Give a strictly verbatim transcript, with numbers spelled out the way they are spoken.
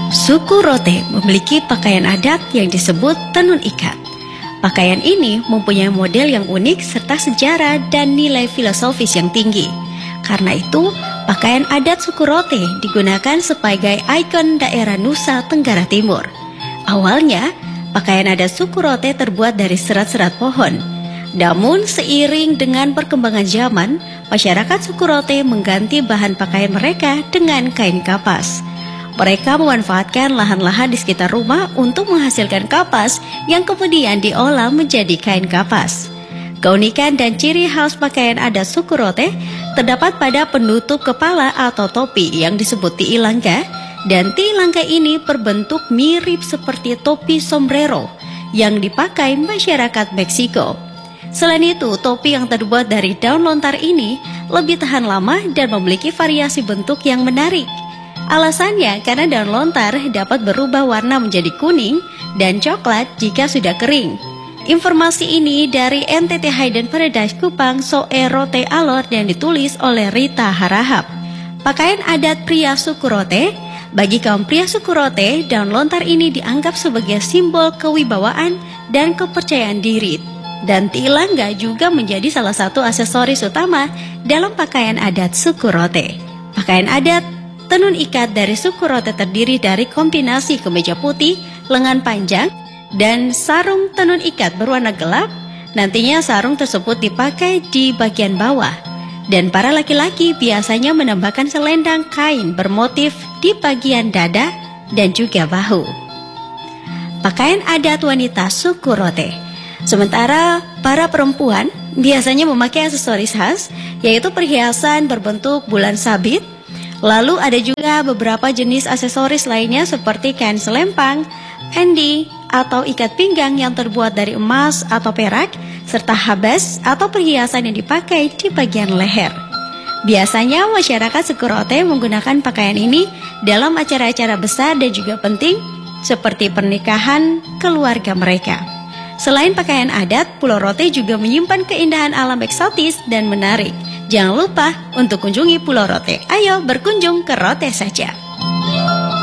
Suku Rote memiliki pakaian adat yang disebut tenun ikat. Pakaian ini mempunyai model yang unik serta sejarah dan nilai filosofis yang tinggi. Karena itu, pakaian adat suku Rote digunakan sebagai ikon daerah Nusa Tenggara Timur. Awalnya, pakaian adat suku Rote terbuat dari serat-serat pohon. Namun, seiring dengan perkembangan zaman, masyarakat suku Rote mengganti bahan pakaian mereka dengan kain kapas. Mereka memanfaatkan lahan-lahan di sekitar rumah untuk menghasilkan kapas yang kemudian diolah menjadi kain kapas. Keunikan dan ciri khas pakaian adat suku Rote terdapat pada penutup kepala atau topi yang disebut tiilangga, dan tiilangga ini berbentuk mirip seperti topi sombrero yang dipakai masyarakat Meksiko. Selain itu, topi yang terbuat dari daun lontar ini lebih tahan lama dan memiliki variasi bentuk yang menarik. Alasannya karena daun lontar dapat berubah warna menjadi kuning dan coklat jika sudah kering. Informasi ini dari N T T Hidden Paradise Kupang Soe Rote Alor yang ditulis oleh Rita Harahap. Pakaian adat pria suku Rote. Bagi kaum pria suku Rote, daun lontar ini dianggap sebagai simbol kewibawaan dan kepercayaan diri. Dan tiilangga juga menjadi salah satu aksesoris utama dalam pakaian adat suku Rote. Pakaian adat tenun ikat dari suku Rote terdiri dari kombinasi kemeja putih, lengan panjang, dan sarung tenun ikat berwarna gelap. Nantinya sarung tersebut dipakai di bagian bawah. Dan para laki-laki biasanya menambahkan selendang kain bermotif di bagian dada dan juga bahu. Pakaian adat wanita suku Rote. Sementara para perempuan biasanya memakai aksesoris khas, yaitu perhiasan berbentuk bulan sabit. Lalu ada juga beberapa jenis aksesoris lainnya seperti kain selempang, endi, atau ikat pinggang yang terbuat dari emas atau perak, serta habes atau perhiasan yang dipakai di bagian leher. Biasanya masyarakat suku Rote menggunakan pakaian ini dalam acara-acara besar dan juga penting seperti pernikahan keluarga mereka. Selain pakaian adat, Pulau Rote juga menyimpan keindahan alam eksotis dan menarik. Jangan lupa untuk kunjungi Pulau Rote. Ayo berkunjung ke Rote saja.